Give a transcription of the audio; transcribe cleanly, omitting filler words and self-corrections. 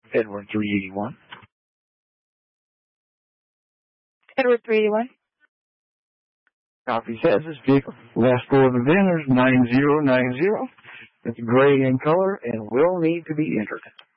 Edward 381. Edward 381. Copy says this vehicle. Last four of the VIN is 9090. It's gray in color and will need to be entered.